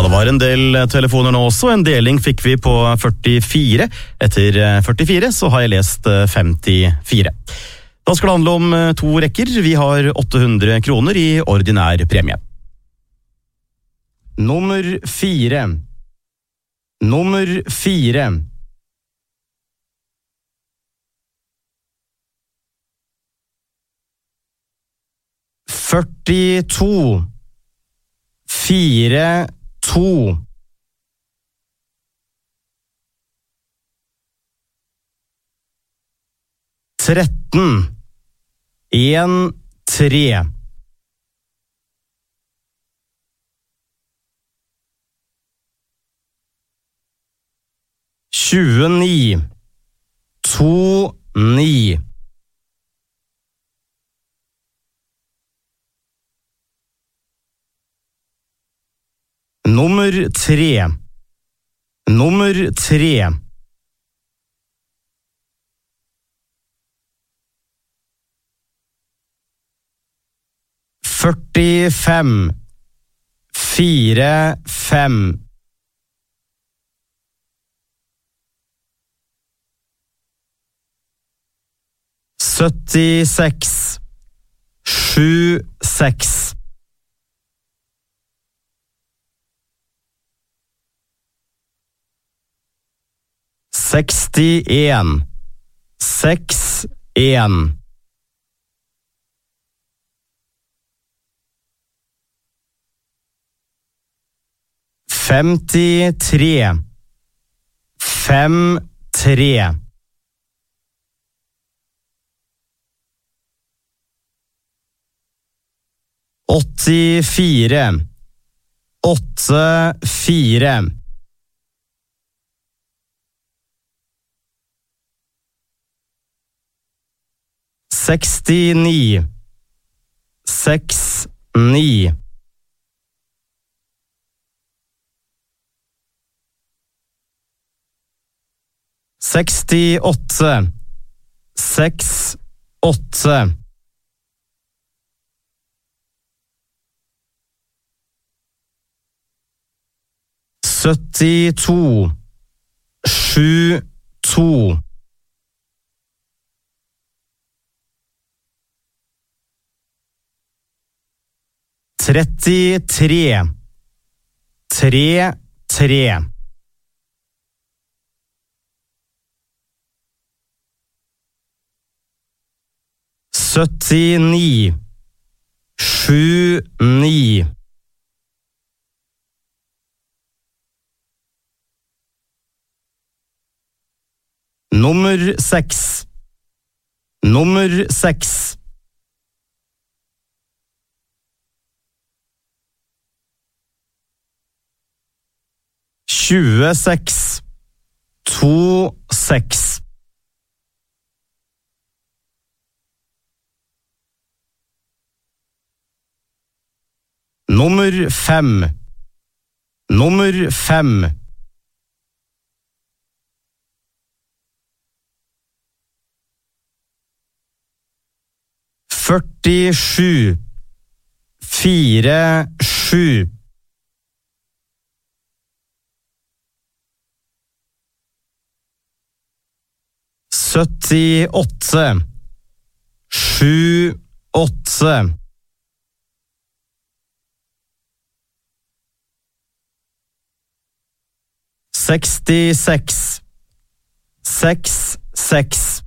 det var en del telefoner nå også. En deling fikk vi på 44. Etter 44 så har jeg lest 54. Da skal det handle om 2 rekker. Vi har 800 kroner i ordinær premie. Nummer 4. Nummer 4. 42. 4, 2. 13. 1, 3. 29. 2, 9. 3. Nummer 3. 45. 4, 5. 76. 7, 6. 61. 6, 1. 53. 5, 3. 84. 8, 4. 69. 6, 9. 68. 6, 8. 72. 7, 2. 33. 3, 3. 79. 7, 9. 6. Nummer 6. 26. 2, 6. 5. Nummer 5. 47. 4, 7. 78. 7, 8. 66. 6, 6.